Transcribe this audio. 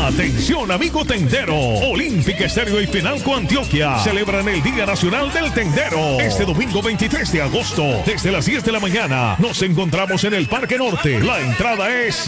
Atención, amigo tendero. Olímpica Estéreo y Penalco Antioquia celebran el Día Nacional del Tendero. Este domingo 23 de agosto, desde las 10 de la mañana, nos encontramos en el Parque Norte. La entrada es